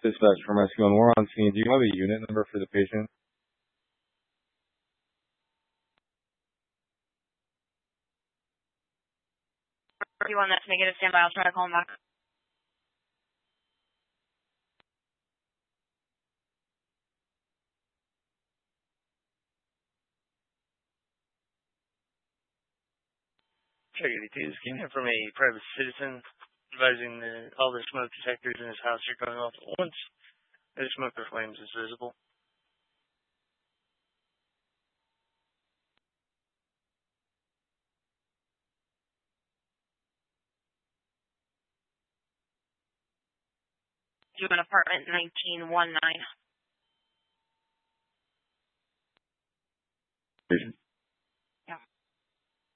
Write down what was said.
Dispatch from Rescue and we're on scene. Do you have a unit number for the patient? You want that to make it a standby? I'll try to call him back. Check 82 is came in from a private citizen advising that all the smoke detectors in his house are going off at once. The smoke or flames is visible. You in apartment 1919. Patient.